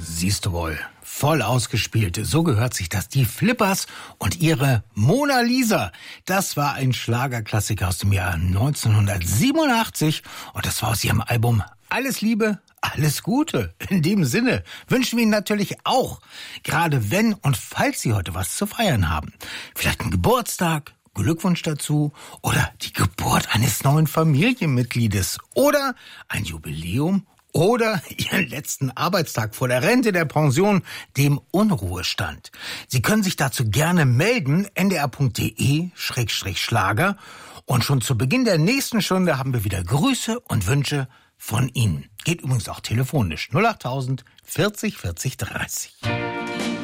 Siehst du wohl, voll ausgespielt. So gehört sich das. Die Flippers und ihre Mona Lisa. Das war ein Schlagerklassiker aus dem Jahr 1987 und das war aus ihrem Album Alles Liebe, alles Gute. In dem Sinne wünschen wir Ihnen natürlich auch, gerade wenn und falls Sie heute was zu feiern haben. Vielleicht einen Geburtstag, Glückwunsch dazu oder die Geburt eines neuen Familienmitgliedes oder ein Jubiläum oder Ihren letzten Arbeitstag vor der Rente, der Pension, dem Unruhestand. Sie können sich dazu gerne melden, ndr.de/Schlager. Und schon zu Beginn der nächsten Stunde haben wir wieder Grüße und Wünsche von Ihnen. Geht übrigens auch telefonisch 08000 40 40 30.